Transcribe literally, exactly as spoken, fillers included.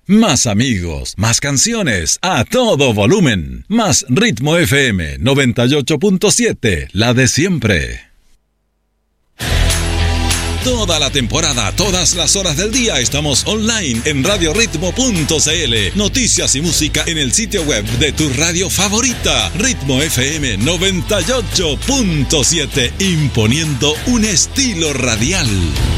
Más amigos, más canciones, a todo volumen. Más Ritmo F M noventa y ocho punto siete, la de siempre. Toda la temporada, todas las horas del día estamos online en radio ritmo punto c l. Noticias y música en el sitio web de tu radio favorita. Ritmo F M noventa y ocho punto siete, imponiendo un estilo radial.